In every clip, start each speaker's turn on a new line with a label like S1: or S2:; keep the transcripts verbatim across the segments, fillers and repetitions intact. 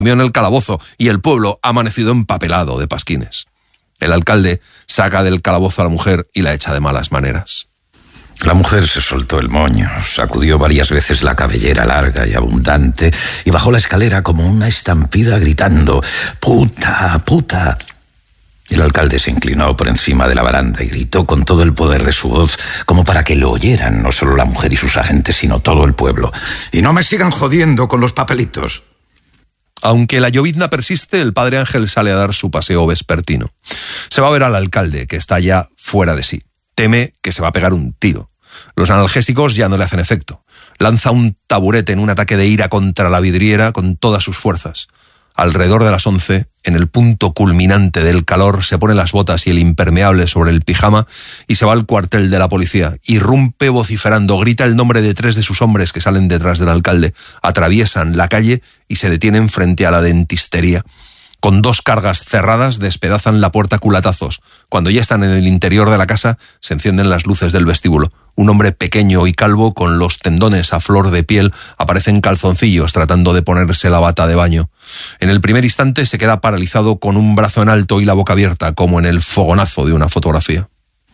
S1: en el calabozo y el pueblo ha amanecido empapelado de pasquines. El alcalde saca del calabozo a la mujer y la echa de malas maneras.
S2: La mujer se soltó el moño, sacudió varias veces la cabellera larga y abundante y bajó la escalera como una estampida gritando «¡Puta, puta!». El alcalde se inclinó por encima de la baranda y gritó con todo el poder de su voz, como para que lo oyeran no solo la mujer y sus agentes, sino todo el pueblo. «Y no me sigan jodiendo con los papelitos».
S1: Aunque la llovizna persiste, el padre Ángel sale a dar su paseo vespertino. Se va a ver al alcalde, que está ya fuera de sí. Teme que se va a pegar un tiro. Los analgésicos ya no le hacen efecto. Lanza un taburete en un ataque de ira contra la vidriera con todas sus fuerzas. Alrededor de las once, en el punto culminante del calor, se pone las botas y el impermeable sobre el pijama y se va al cuartel de la policía. Irrumpe vociferando, grita el nombre de tres de sus hombres que salen detrás del alcalde, atraviesan la calle y se detienen frente a la dentistería. Con dos cargas cerradas despedazan la puerta a culatazos. Cuando ya están en el interior de la casa, se encienden las luces del vestíbulo. Un hombre pequeño y calvo, con los tendones a flor de piel, aparece en calzoncillos tratando de ponerse la bata de baño. En el primer instante se queda paralizado con un brazo en alto y la boca abierta, como en el fogonazo de una fotografía.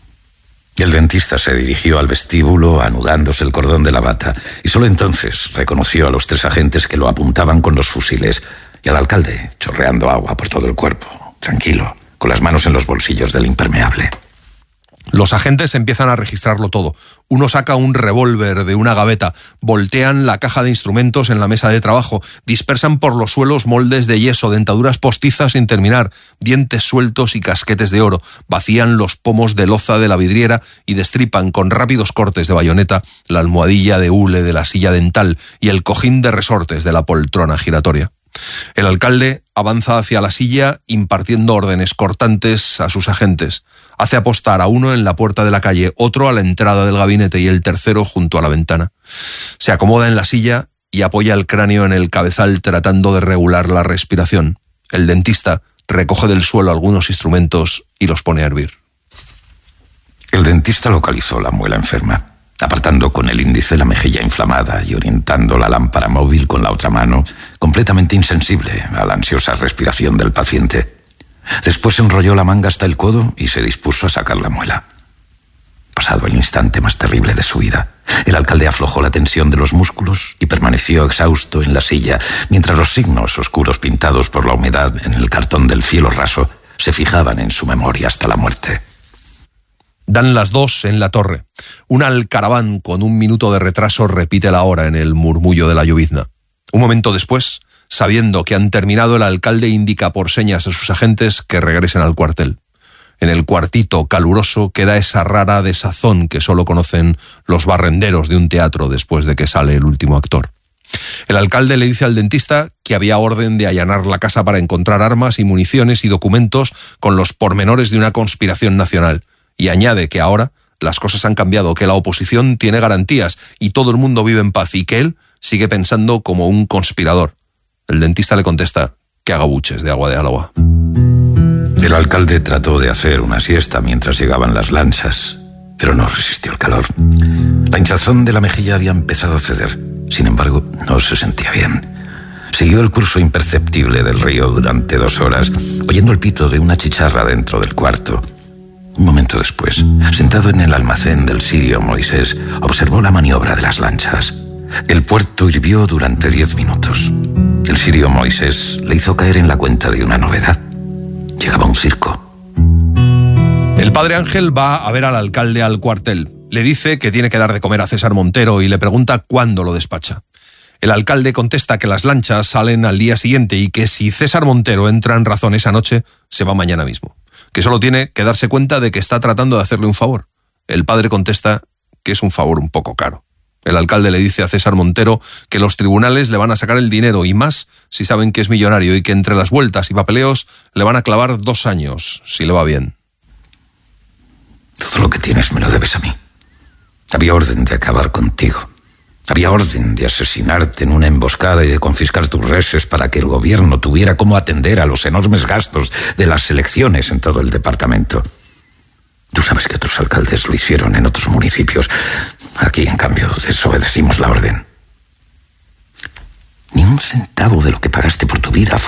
S2: El dentista se dirigió al vestíbulo anudándose el cordón de la bata y solo entonces reconoció a los tres agentes que lo apuntaban con los fusiles y al alcalde chorreando agua por todo el cuerpo, tranquilo, con las manos en los bolsillos del impermeable.
S1: Los agentes empiezan a registrarlo todo. Uno saca un revólver de una gaveta, voltean la caja de instrumentos en la mesa de trabajo, dispersan por los suelos moldes de yeso, dentaduras postizas sin terminar, dientes sueltos y casquetes de oro, vacían los pomos de loza de la vidriera y destripan con rápidos cortes de bayoneta la almohadilla de hule de la silla dental y el cojín de resortes de la poltrona giratoria. El alcalde avanza hacia la silla impartiendo órdenes cortantes a sus agentes. Hace apostar a uno en la puerta de la calle, otro a la entrada del gabinete y el tercero junto a la ventana. Se acomoda en la silla y apoya el cráneo en el cabezal tratando de regular la respiración. El dentista recoge del suelo algunos instrumentos y los pone a hervir.
S2: El dentista localizó la muela enferma, apartando con el índice la mejilla inflamada y orientando la lámpara móvil con la otra mano, completamente insensible a la ansiosa respiración del paciente. Después enrolló la manga hasta el codo y se dispuso a sacar la muela. Pasado el instante más terrible de su vida, el alcalde aflojó la tensión de los músculos y permaneció exhausto en la silla, mientras los signos oscuros pintados por la humedad en el cartón del cielo raso se fijaban en su memoria hasta la muerte.
S1: Dan las dos en la torre. Un alcaraván con un minuto de retraso repite la hora en el murmullo de la llovizna. Un momento después, sabiendo que han terminado, el alcalde indica por señas a sus agentes que regresen al cuartel. En el cuartito caluroso queda esa rara desazón que solo conocen los barrenderos de un teatro después de que sale el último actor. El alcalde le dice al dentista que había orden de allanar la casa para encontrar armas y municiones y documentos con los pormenores de una conspiración nacional. Y añade que ahora las cosas han cambiado, que la oposición tiene garantías y todo el mundo vive en paz y que él sigue pensando como un conspirador. El dentista le contesta que haga buches de agua de Álava.
S2: El alcalde trató de hacer una siesta mientras llegaban las lanchas, pero no resistió el calor. La hinchazón de la mejilla había empezado a ceder. Sin embargo, no se sentía bien. Siguió el curso imperceptible del río durante dos horas, oyendo el pito de una chicharra dentro del cuarto. Un momento después, sentado en el almacén del Sirio Moisés, observó la maniobra de las lanchas. El puerto hirvió durante diez minutos. El Sirio Moisés le hizo caer en la cuenta de una novedad. Llegaba un circo.
S1: El padre Ángel va a ver al alcalde al cuartel. Le dice que tiene que dar de comer a César Montero y le pregunta cuándo lo despacha. El alcalde contesta que las lanchas salen al día siguiente y que si César Montero entra en razón esa noche, se va mañana mismo. Que solo tiene que darse cuenta de que está tratando de hacerle un favor. El padre contesta que es un favor un poco caro. El alcalde le dice a César Montero que los tribunales le van a sacar el dinero y más si saben que es millonario y que entre las vueltas y papeleos le van a clavar dos años, si le va bien.
S2: Todo lo que tienes me lo debes a mí. Había orden de acabar contigo. Había orden de asesinarte en una emboscada y de confiscar tus reses para que el gobierno tuviera cómo atender a los enormes gastos de las elecciones en todo el departamento. Tú sabes que otros alcaldes lo hicieron en otros municipios. Aquí, en cambio, desobedecimos la orden. Ni un centavo de lo que pagaste por tu vida